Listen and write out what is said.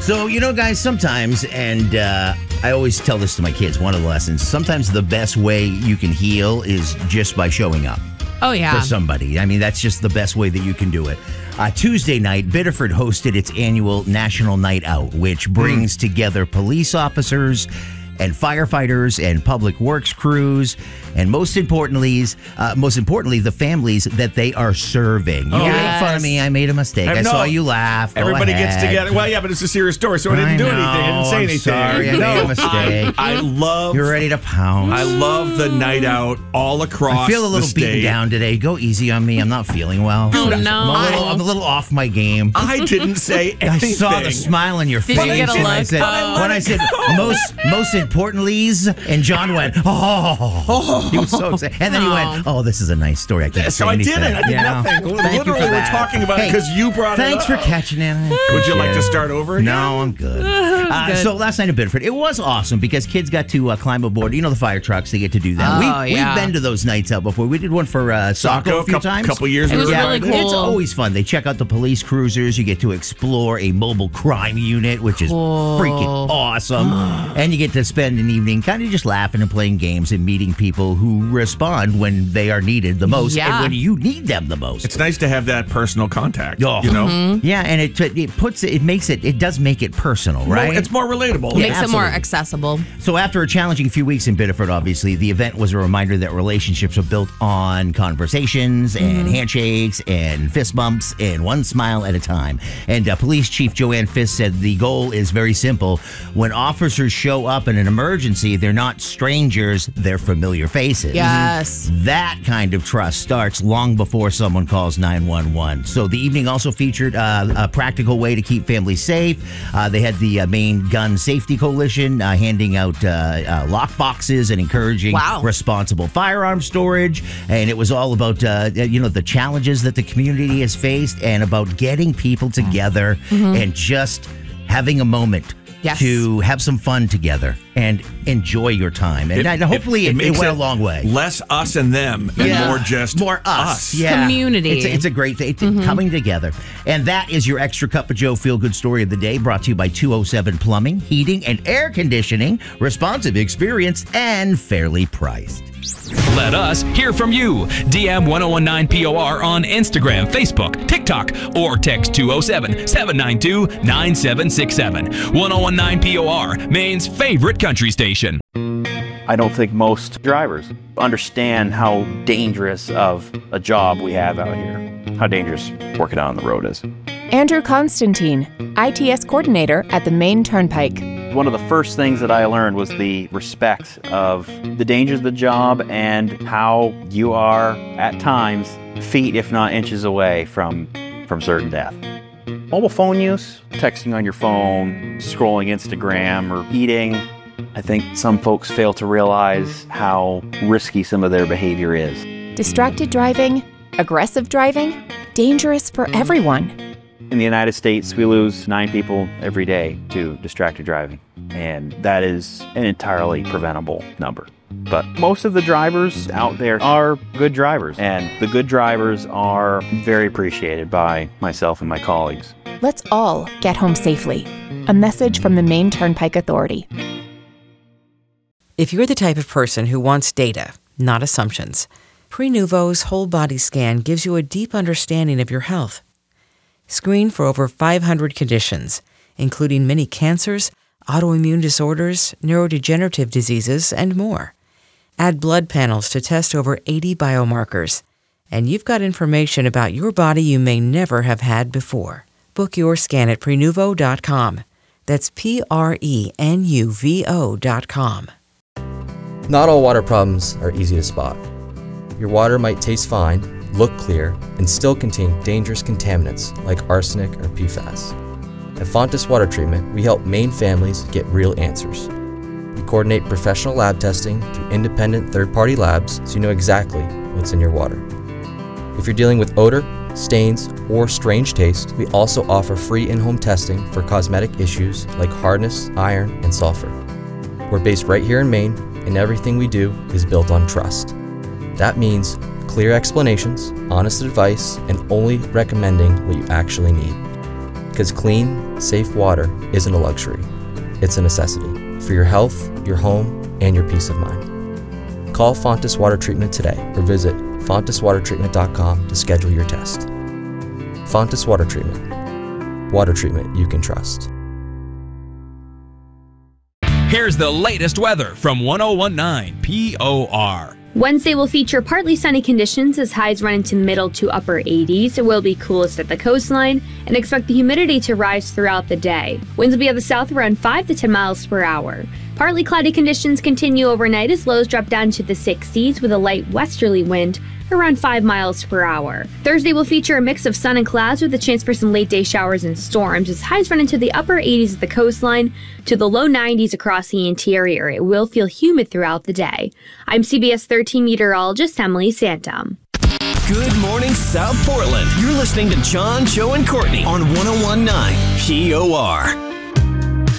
So, guys, sometimes, and I always tell this to my kids, one of the lessons, sometimes the best way you can heal is just by showing up. Oh, yeah. For somebody. I mean, that's just the best way that you can do it. Tuesday night, Biddeford hosted its annual National Night Out, which brings together police officers and firefighters and public works crews, and most importantly, the families that they are serving. You made fun of me. I made a mistake. I saw you laugh. Everybody gets together. Well, yeah, but it's a serious story, so I didn't do anything. I didn't say anything. Sorry, I made a mistake. I love. You're ready to pounce. I love the night out all across. I feel a little beaten down today. Go easy on me. I'm not feeling well. Oh, no. I'm a little off my game. I didn't say anything. I saw the smile on your face. Did you get a look? When I said most importantly, and John went, oh. He was so excited. And then he went, oh, this is a nice story. I can't say anything. I did nothing. Literally, we're talking about it because you brought it up. Thanks for catching it. Would you like to start over again? No, I'm good. So last night in Biddeford, it was awesome because kids got to climb aboard. The fire trucks, they get to do that. We've been to those nights out before. We did one for Saco a few times. A couple years ago. It was really cool. It's always fun. They check out the police cruisers. You get to explore a mobile crime unit, which is freaking awesome. And you get to spend an evening kind of just laughing and playing games and meeting people who respond when they are needed the most and when you need them the most. It's nice to have that personal contact, Yeah, and it does make it personal, right? It's more relatable. It makes it more accessible. So after a challenging few weeks in Biddeford, obviously, the event was a reminder that relationships are built on conversations and handshakes and fist bumps and one smile at a time. And Police Chief Joanne Fisk said the goal is very simple. When officers show up in an emergency, they're not strangers, they're familiar faces. Yes. That kind of trust starts long before someone calls 911. So the evening also featured a practical way to keep families safe. They had the Maine Gun Safety Coalition handing out lock boxes and encouraging responsible firearm storage. And it was all about, the challenges that the community has faced and about getting people together and just having a moment to have some fun together and enjoy your time. And hopefully it went a long way. Less us and them and more us. Yeah. Community. It's a great thing. It's coming together. And that is your Extra Cup of Joe Feel Good Story of the Day, brought to you by 207 Plumbing, Heating, and Air Conditioning. Responsive, experienced, and fairly priced. Let us hear from you. DM 1019POR on Instagram, Facebook, TikTok, or text 207-792-9767. 1019POR, Maine's favorite country station. I don't think most drivers understand how dangerous of a job we have out here, how dangerous working out on the road is. Andrew Constantine, ITS coordinator at the Maine Turnpike. One of the first things that I learned was the respect of the dangers of the job and how you are, at times, feet if not inches away from certain death. Mobile phone use, texting on your phone, scrolling Instagram, or eating. I think some folks fail to realize how risky some of their behavior is. Distracted driving, aggressive driving, dangerous for everyone. In the United States, we lose 9 people every day to distracted driving, and that is an entirely preventable number. But most of the drivers out there are good drivers, and the good drivers are very appreciated by myself and my colleagues. Let's all get home safely. A message from the Maine Turnpike Authority. If you're the type of person who wants data, not assumptions, Prenuvo's whole body scan gives you a deep understanding of your health. Screen for over 500 conditions, including many cancers, autoimmune disorders, neurodegenerative diseases, and more. Add blood panels to test over 80 biomarkers, and you've got information about your body you may never have had before. Book your scan at Prenuvo.com. That's Prenuvo.com. Not all water problems are easy to spot. Your water might taste fine, look clear, and still contain dangerous contaminants like arsenic or PFAS. At Fontes Water Treatment, we help Maine families get real answers. We coordinate professional lab testing through independent third-party labs so you know exactly what's in your water. If you're dealing with odor, stains, or strange taste, we also offer free in-home testing for cosmetic issues like hardness, iron, and sulfur. We're based right here in Maine, and everything we do is built on trust. That means clear explanations, honest advice, and only recommending what you actually need. Because clean, safe water isn't a luxury. It's a necessity for your health, your home, and your peace of mind. Call Fontis Water Treatment today or visit fontiswatertreatment.com to schedule your test. Fontis Water Treatment. Water treatment you can trust. Here's the latest weather from 1019 POR. Wednesday will feature partly sunny conditions as highs run into middle to upper 80s. It will be coolest at the coastline, and expect the humidity to rise throughout the day. Winds will be at the south around 5 to 10 miles per hour. Partly cloudy conditions continue overnight as lows drop down to the 60s with a light westerly wind around 5 miles per hour. Thursday will feature a mix of sun and clouds with a chance for some late day showers and storms as highs run into the upper 80s at the coastline to the low 90s across the interior. It will feel humid throughout the day. I'm CBS 13 meteorologist Emily Santom. Good morning, South Portland. You're listening to John, Joe, and Courtney on 1019 POR.